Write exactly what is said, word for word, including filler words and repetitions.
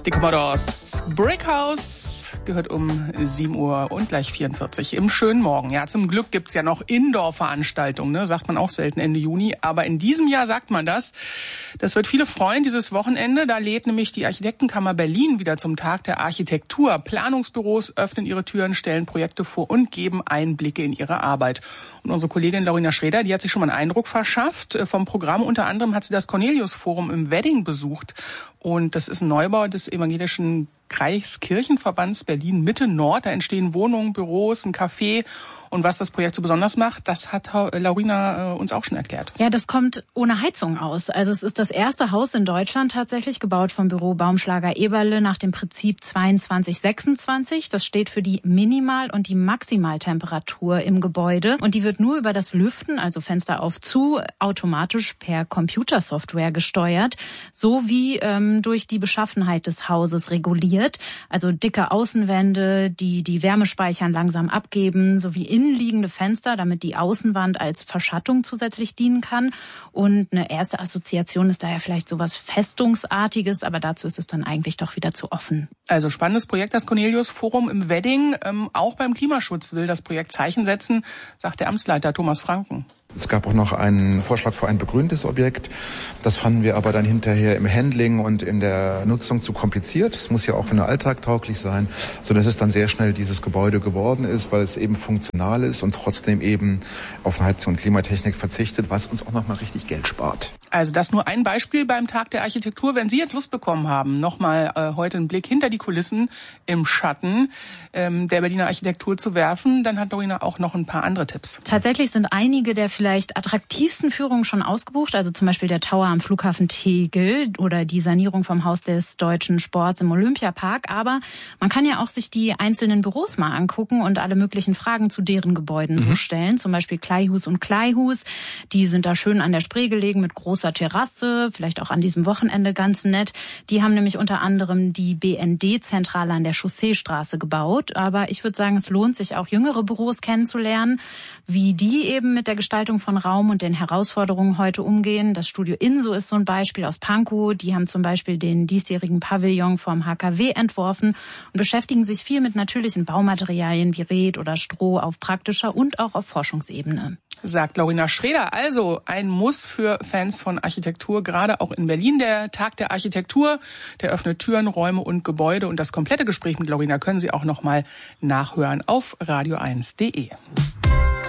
Die Commodores Brick House gehört um sieben Uhr und gleich vierundvierzig im schönen Morgen. Ja, zum Glück gibt's ja noch Indoor-Veranstaltungen, ne? Sagt man auch selten Ende Juni. Aber in diesem Jahr sagt man das. Das wird viele freuen, dieses Wochenende. Da lädt nämlich die Architektenkammer Berlin wieder zum Tag der Architektur. Planungsbüros öffnen ihre Türen, stellen Projekte vor und geben Einblicke in ihre Arbeit. Und unsere Kollegin Lorena Schreder, die hat sich schon mal einen Eindruck verschafft vom Programm. Unter anderem hat sie das Cornelius-Forum im Wedding besucht. Und das ist ein Neubau des evangelischen Kreiskirchenverbands Berlin-Mitte-Nord. Da entstehen Wohnungen, Büros, ein Café. Und was das Projekt so besonders macht, das hat Laurina uns auch schon erklärt. Ja, das kommt ohne Heizung aus. Also es ist das erste Haus in Deutschland tatsächlich, gebaut vom Büro Baumschlager Eberle nach dem Prinzip zweiundzwanzig sechsundzwanzig. Das steht für die Minimal- und die Maximaltemperatur im Gebäude. Und die wird nur über das Lüften, also Fenster auf zu, automatisch per Computersoftware gesteuert, sowie ähm, durch die Beschaffenheit des Hauses reguliert. Also dicke Außenwände, die die Wärmespeichern langsam abgeben, sowie innenliegende Fenster, damit die Außenwand als Verschattung zusätzlich dienen kann. Und eine erste Assoziation ist daher vielleicht sowas Festungsartiges, aber dazu ist es dann eigentlich doch wieder zu offen. Also spannendes Projekt, das Cornelius-Forum im Wedding. Ähm, auch beim Klimaschutz will das Projekt Zeichen setzen, sagt der Amtsleiter Thomas Franken. Es gab auch noch einen Vorschlag für ein begrüntes Objekt. Das fanden wir aber dann hinterher im Handling und in der Nutzung zu kompliziert. Es muss ja auch für den Alltag tauglich sein, sodass es dann sehr schnell dieses Gebäude geworden ist, weil es eben funktional ist und trotzdem eben auf Heizung und Klimatechnik verzichtet, was uns auch nochmal richtig Geld spart. Also das nur ein Beispiel beim Tag der Architektur. Wenn Sie jetzt Lust bekommen haben, nochmal äh, heute einen Blick hinter die Kulissen im Schatten ähm, der Berliner Architektur zu werfen, dann hat Dorina auch noch ein paar andere Tipps. Tatsächlich sind einige der vielleicht attraktivsten Führungen schon ausgebucht, also zum Beispiel der Tower am Flughafen Tegel oder die Sanierung vom Haus des deutschen Sports im Olympiapark. Aber man kann ja auch sich die einzelnen Büros mal angucken und alle möglichen Fragen zu deren Gebäuden mhm. so stellen. Zum Beispiel Kleihus und Kleihus, die sind da schön an der Spree gelegen mit großer Terrasse, vielleicht auch an diesem Wochenende ganz nett. Die haben nämlich unter anderem die B N D-Zentrale an der Chausseestraße gebaut. Aber ich würde sagen, es lohnt sich auch jüngere Büros kennenzulernen, wie die eben mit der Gestaltung von Raum und den Herausforderungen heute umgehen. Das Studio Inso ist so ein Beispiel aus Pankow. Die haben zum Beispiel den diesjährigen Pavillon vom H K W entworfen und beschäftigen sich viel mit natürlichen Baumaterialien wie Red oder Stroh auf praktischer und auch auf Forschungsebene. Sagt Lorena Schreder. Also ein Muss für Fans von Architektur, gerade auch in Berlin. Der Tag der Architektur, der öffnet Türen, Räume und Gebäude. Und das komplette Gespräch mit Lorena können Sie auch noch mal nachhören auf radio eins punkt de.